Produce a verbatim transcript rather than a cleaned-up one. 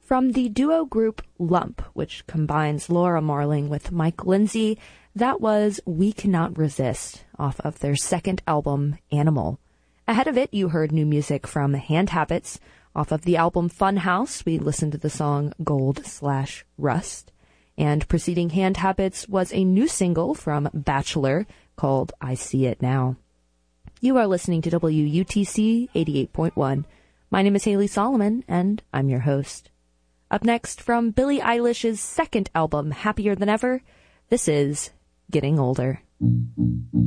From the duo group Lump, which combines Laura Marling with Mike Lindsay, that was We Cannot Resist, off of their second album, Animal. Ahead of it, you heard new music from Hand Habits. Off of the album Funhouse, we listened to the song Gold slash Rust. And preceding Hand Habits was a new single from Bachelor called I See It Now. You are listening to W U T C eighty-eight point one. My name is Haley Solomon, and I'm your host. Up next, from Billie Eilish's second album, Happier Than Ever, this is Getting Older.